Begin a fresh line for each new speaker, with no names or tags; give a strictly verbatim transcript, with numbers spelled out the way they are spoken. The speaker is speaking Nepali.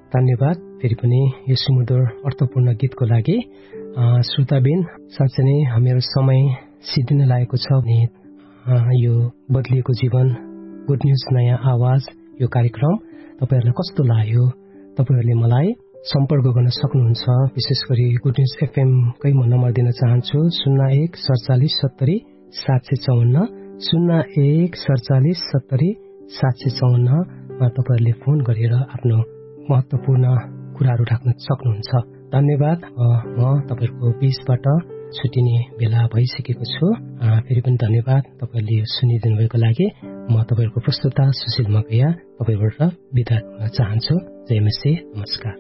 धन्यवाद फेरि पनि यो सुमधुर अर्थपूर्ण गीतको लागि। श्रोताबिन, साँच्चै नै हाम्रो समय सिद्धिन लागेको छ भने यो बदलिएको जीवन गुड न्युज नयाँ आवाज यो कार्यक्रम तपाईहरुलाई कस्तो लाग्यो? तपाईहरुले मलाई सम्पर्क गर्न सक्नुहुन्छ। विशेष गरी गुड न्युज एफएम कै म नम्बर दिन चाहन्छु शून्य एक सडचालिस सत्तरी सात सय चौवन्न शून्य एक सडचालिस सत्तरी सात सय चौवन्नमा तपाईहरुले फोन गरेर आफ्नो महत्त्वपूर्ण कुराहरू राख्न सक्नुहुन्छ। धन्यवाद। म तपाईहरुको बीचबाट छुटिने बेला भइसकेको छु। फेरि पनि धन्यवाद तपाईहरुले सुनिदिनु भएको लागि। म तपाईहरुको प्रस्तुता सुशील मकैया तपाईहरुबाट बिदा हुन चाहन्छु। जय मसी, नमस्कार।